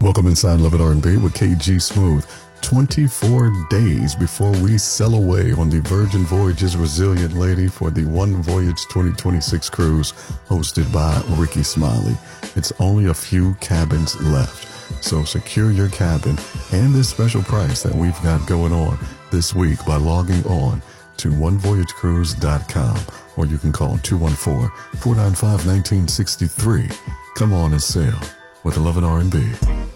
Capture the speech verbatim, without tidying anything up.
Welcome inside Love It R and B with K G Smooth. twenty-four days before we sail away on the Virgin Voyages Resilient Lady for the One Voyage twenty twenty-six cruise hosted by Ricky Smiley. It's only a few cabins left, so secure your cabin and this special price that we've got going on this week by logging on to one voyage cruise dot com, or you can call two one four, four nine five, one nine six three. Come on and sail with the Love and R and B.